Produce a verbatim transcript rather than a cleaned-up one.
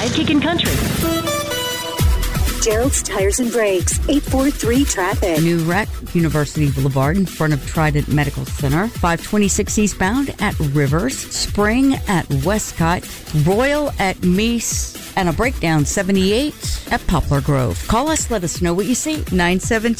at Kickin' Country. Gerald's Tires and Brakes, eight four three traffic. New wreck, University Boulevard in front of Trident Medical Center. five twenty-six eastbound at Rivers. Spring at Westcott. Royal at Meese. And a breakdown seventy-eight at Poplar Grove. Call us, let us know what you see. nine seven two